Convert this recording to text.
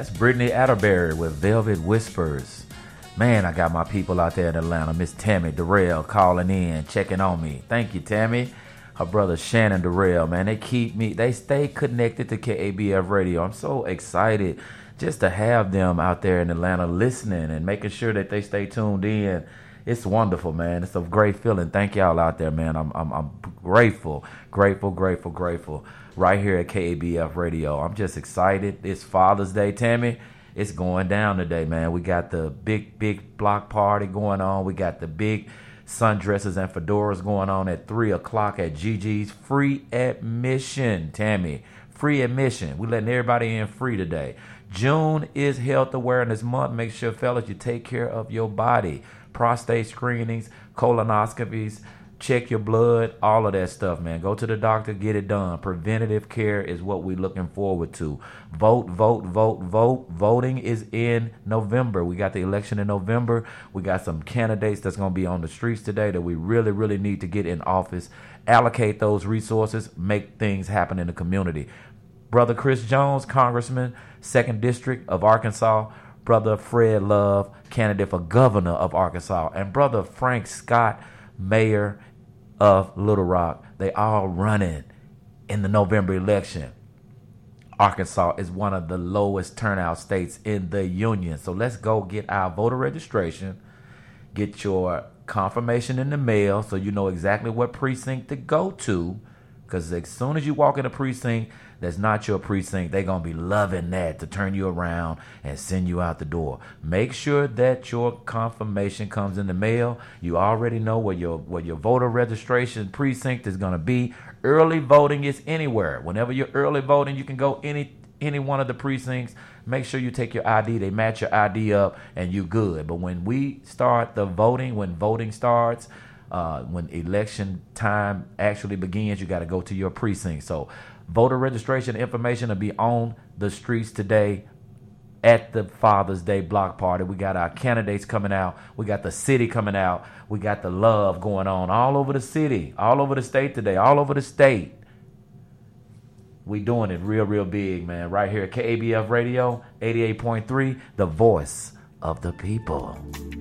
That's Brittany Atterbury with Velvet Whispers. Man, I got my people out there in Atlanta. Miss Tammy Durrell calling in, checking on me. Thank you, Tammy. Her brother Shannon Durrell, man, they stay connected to KABF Radio. I'm so excited just to have them out there in Atlanta listening and making sure that they stay tuned in. It's wonderful, man. It's a great feeling. Thank y'all out there, man. I'm grateful. Right here at KABF Radio. I'm just excited. It's Father's Day, Tammy. It's going down today, man. We got the big block party going on. We got the big sundresses and fedoras going on at 3 o'clock at Gigi's. Free admission, Tammy. Free admission. We letting everybody in free today. June is Health Awareness Month. Make sure, fellas, you take care of your body. Prostate screenings, colonoscopies, check your blood, all of that stuff, man. Go to the doctor, get it done. Preventative care is what we're looking forward to. Vote. Voting is in November. We got the election in November. We got some candidates that's going to be on the streets today that we really need to get in office. Allocate those resources, make things happen in the community. Brother Chris Jones, Congressman, 2nd District of Arkansas. Brother Fred Love, candidate for governor of Arkansas. And Brother Frank Scott, mayor of Little Rock. They all running in the November election. Arkansas is one of the lowest turnout states in the union. So let's go get our voter registration, get your confirmation in the mail so you know exactly what precinct to go to. Because as soon as you walk in a precinct that's not your precinct, they're going to be loving that to turn you around and send you out the door. Make sure that your confirmation comes in the mail. You already know where your voter registration precinct is going to be. Early voting is anywhere. Whenever you're early voting, you can go any one of the precincts. Make sure you take your ID. They match your ID up and you good. But when we start the voting, when voting starts, when election time actually begins, you got to go to your precinct. So voter registration information will be on the streets today at the Father's Day block party. We got our candidates coming out. We got the city coming out. We got the love going on all over the city, all over the state today, all over the state. We doing it real big, man. Right here at KABF Radio, 88.3, the voice of the people.